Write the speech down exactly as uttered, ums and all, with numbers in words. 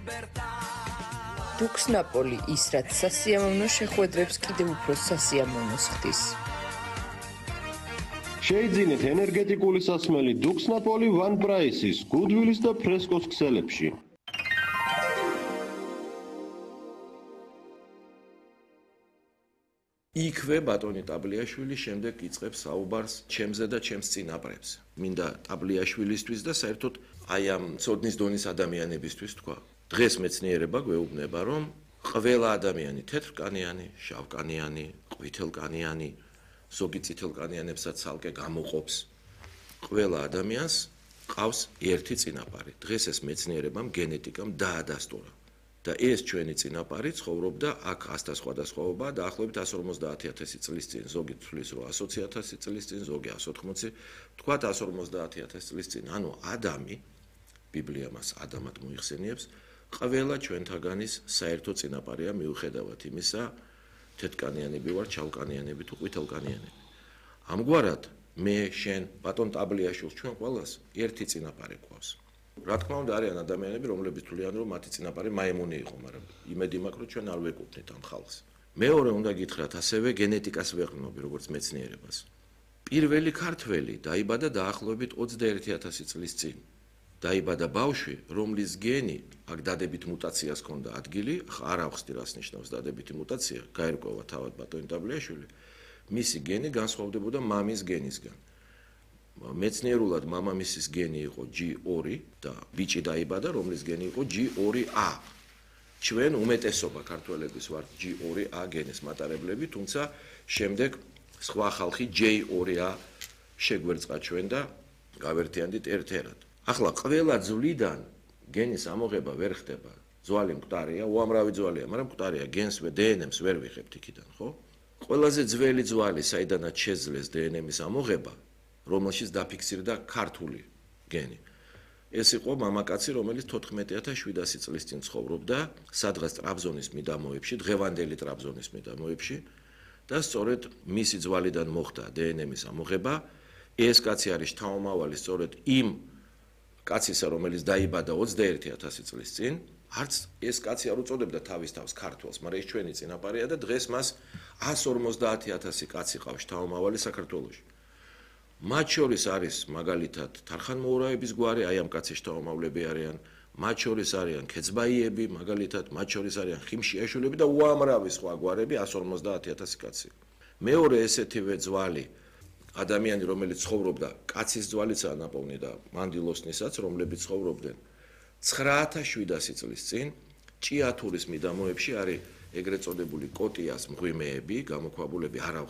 დუქსნაპოლი ის, რაც სასიამოვნო შეხვედრებს კიდევ უფრო სასიამოვნოს ხდის. შეიძინეთ ენერგეტიკული სასმელი დუქსნაპოლი ვან პრაისის, გუდვილის და ფრესკოს ქსელებში. იქვე ბატონი ტაბლიაშვილი შემდეგ იწყებს საუბარს ჩემზე და ჩემს წინაპრებს. მინდა ტაბლიაშვილისთვის და საერთოდ აი ამ ცოდნის დონის ადამიანებისთვის თქვა. დღეს მეცნიერება გვეუბნება, რომ ყველა ადამიანი თეთრკანიანი, შავკანიანი, ყვითელკანიანი, ზოგი წითელკანიანებსაც ცალკე გამოყოფს. ყველა ადამიანს ყავს ერთი წინაპარი. დღეს ეს მეცნიერებამ გენეტიკამ დაადასტურა. და ეს ჩვენი წინაპარი ცხოვრობდა აქ ასთა სხვადასხვაობა დაახლოებით εκατს ორმოცდაათი ათასი წლის წინ, ზოგი თვლის რომ ოცი ათასი წლის წინ, ზოგი εκას ოთხმოცი, თქვათ εκას ორმოცდაათი ათასი წლის წინ. ანუ ადამი, ბიბლია მას ადამად მოიხსენიებს, ყველა ჩვენთაგანის საერთო წინაპარია მიუხედავად იმისა, თეთრკანიანები ვარ, შავკანიანები თუ ყვითელკანიანები. ამგვარად მე, შენ, ბატონ ტაბლიაშვილს ჩვენ ყველას ერთი წინაპარი გვყავს. რა თქმა უნდა არიან ადამიანები, რომლებიც თვლიან, რომ მათი წინაპარი მაიმუნი იყო, მაგრამ იმედი მაქვს, რომ ჩვენ არ ვეკუთვნით ამ ხალხს. მეორე უნდა გითხრათ, ასევე გენეტიკას ვეღრნობი, როგორც მეცნიერებას. პირველი ქართველი დაიბადა დაახლოებით ოცდაერთი ათასი წლის წინ. დაიბადა ბავშვი, რომლის გენი აქ დადებით მუტაციას ჰქონდა ადგილი, არ ავხსნი რას ნიშნავს დადებითი მუტაცია, გაერკვა თავად ბატონი ტაბლიაშვილი. მისი გენი განსხვავდებოდა მამის გენისგან. მეცნიერულად მამამისის გენი იყო ჯი ორი და ბიჭი დაიბადა, რომლის გენი იყო ჯი ორი ა. ჩვენ უმეტესობა ქართველების ვართ ჯი ორი ა გენის მატარებლები, თუმცა შემდეგ სხვა ხალხი ჯეი ორი ა შეგვერწყა ჩვენ და გავერთიანდით ერთ-ერთად. ახლა ყველა ძვლიდან გენის ამოღება ვერ ხდება. ძვალი მკვდარია, უამრავი ძვალია, მაგრამ მკვდარია, გენს და დე ენ ემს ვერ ვიხებთ იქიდან, ხო? ყველაზე ძველი ძვალი, საიდანაც შეძლეს დე ენ ემის ამოღება, რომელშიც დაფიქსირდა ქართული გენი. ეს იყო მამაკაცი, რომელიც თოთხმეტი ათას შვიდასი წლის წინ ცხოვრობდა, სადღაც ტრაბზონის მიდამოებში, დღევანდელი ტრაბზონის მიდამოებში და სწორედ მისი ძვალიდან მოხდა დე ენ ემის ამოღება. ეს კაცი არის შთამომავალი სწორედ იმ კაცისა, რომელიც დაიბადა ოცდაერთი ათასი წლის წინ. არც ეს კაცი არ უწოდებდა თავის თავს ქართველს, მაგრამ ეს ჩვენი წინაპარია და დღეს მას εκას ორმოცდაათი ათასი კაცი ყავს შთამომავალი საქართველოში. მათ შორის არის მაგალითად თარხანმოურავების გვარი, აი ამ კაცის შთამომავლები არიან, მათ შორის არიან ქეცბაიები, მაგალითად, მათ შორის არიან ხიმშიაშვილები და უამრავი სხვა გვარები, εκას ორმოცდაათი ათასი კაცი. მეორე ესეთივე ძვალი ადამიანი, რომელიც ცხოვრობდა, კაცის ძვალიცაა ნაპოვნი და მანდილოსნისაც, რომლებიც ცხოვრობდნენ ცხრა ათას შვიდასი წლის წინ, ჭიათურის მიდამოებში არის ეგრეთ წოდებული კოტიას მღვიმეები, გამოქვაბულები, არა